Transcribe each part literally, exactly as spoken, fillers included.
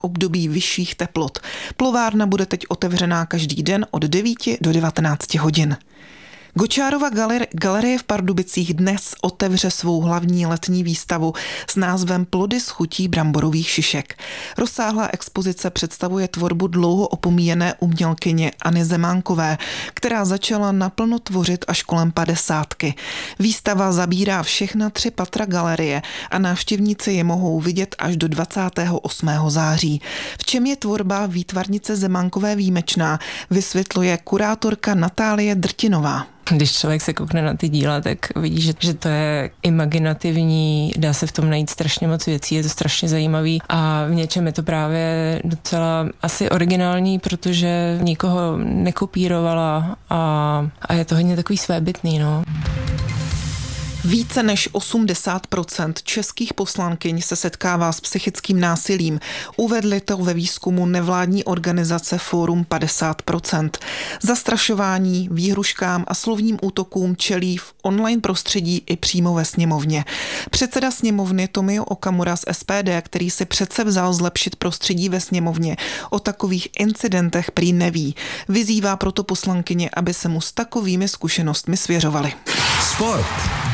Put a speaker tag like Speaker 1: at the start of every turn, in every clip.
Speaker 1: období vyšších teplot. Plovárna bude teď otevřená každý den od devíti do devatenácti hodin. Gočárova galer- galerie v Pardubicích dnes otevře svou hlavní letní výstavu s názvem Plody z chutí bramborových šišek. Rozsáhlá expozice představuje tvorbu dlouho opomíjené umělkyně Anny Zemánkové, která začala naplno tvořit až kolem padesátky. Výstava zabírá všechna tři patra galerie a návštěvníci je mohou vidět až do dvacátého osmého září. V čem je tvorba výtvarnice Zemánkové výjimečná, vysvětluje kurátorka Natálie Drtinová.
Speaker 2: Když člověk se koukne na ty díla, tak vidí, že, že to je imaginativní, dá se v tom najít strašně moc věcí, je to strašně zajímavý a v něčem je to právě docela asi originální, protože nikoho nekopírovala a, a je to hodně takový svébytný, no.
Speaker 1: Více než osmdesát procent českých poslankyň se setkává s psychickým násilím. Uvedli to ve výzkumu nevládní organizace Fórum padesát procent. Zastrašování, výhruškám a slovním útokům čelí v online prostředí i přímo ve sněmovně. Předseda sněmovny Tomio Okamura z S P D, který si přece vzal zlepšit prostředí ve sněmovně, o takových incidentech prý neví. Vyzývá proto poslankyně, aby se mu s takovými zkušenostmi svěřovali.
Speaker 3: Sport.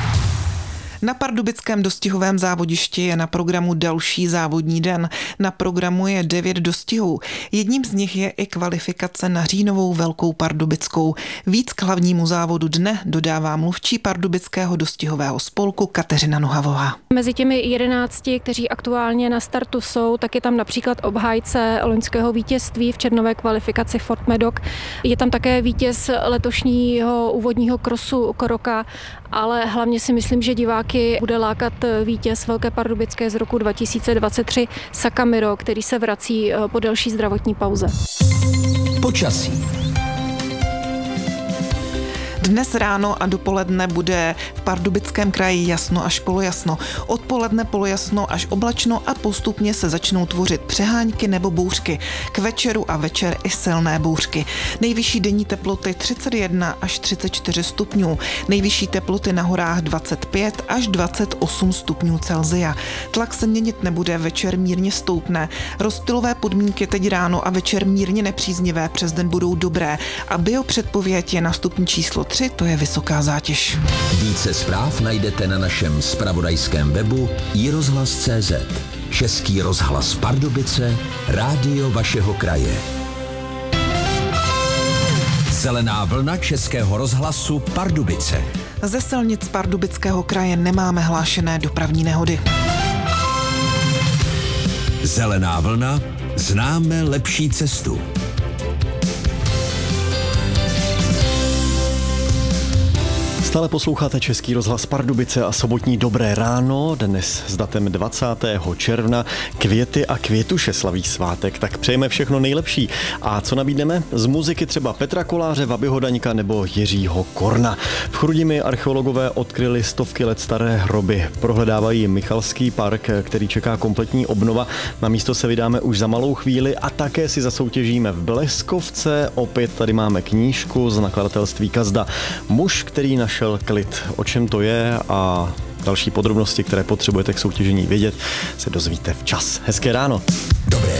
Speaker 1: Na pardubickém dostihovém závodišti je na programu další závodní den. Na programu je devět dostihů. Jedním z nich je i kvalifikace na říjnovou Velkou Pardubickou. Víc k hlavnímu závodu dne dodává mluvčí pardubického dostihového spolku Kateřina Nohavová.
Speaker 4: Mezi těmi jedenácti, kteří aktuálně na startu jsou, tak je tam například obhájce loňského vítězství v černové kvalifikaci Fort Medoc. Je tam také vítěz letošního úvodního krosu Koroka, ale hlavně si myslím, že diváky bude lákat vítěz Velké Pardubické z roku dva tisíce dvacet tři Sakamiro, který se vrací po delší zdravotní pauze.
Speaker 3: Počasí.
Speaker 1: Dnes ráno a dopoledne bude v Pardubickém kraji jasno až polojasno. Odpoledne polojasno až oblačno a postupně se začnou tvořit přehánky nebo bouřky. K večeru a večer i silné bouřky. Nejvyšší denní teploty třicet jedna až třicet čtyři stupňů. Nejvyšší teploty na horách dvacet pět až dvacet osm stupňů Celsia. Tlak se měnit nebude, večer mírně stoupne. Rozptylové podmínky teď ráno a večer mírně nepříznivé, přes den budou dobré a biopředpověď je na stupni číslo tři. To je vysoká zátěž.
Speaker 3: Více zpráv najdete na našem zpravodajském webu i rozhlas tečka cé zet. Český rozhlas Pardubice, rádio vašeho kraje. Zelená vlna Českého rozhlasu Pardubice.
Speaker 1: Ze silnic Pardubického kraje nemáme hlášené dopravní nehody.
Speaker 3: Zelená vlna, známe lepší cestu.
Speaker 5: Stále posloucháte Český rozhlas Pardubice a sobotní Dobré ráno, dnes s datem dvacátého června, květy a květuše slaví svátek, tak přejeme všechno nejlepší. A co nabídneme? Z muziky třeba Petra Koláře, Vabyho Daňka nebo Jiřího Korna. V Chrudimi archeologové odkryli stovky let staré hroby. Prohledávají Michalský park, který čeká kompletní obnova. Na místo se vydáme už za malou chvíli a také si zasoutěžíme v Bleskovce. Opět tady máme knížku z nakladatelství Kazda. Muž, který našel klid. O čem to je a další podrobnosti, které potřebujete k soutěžení vědět, se dozvíte včas. Hezké ráno.
Speaker 3: Dobré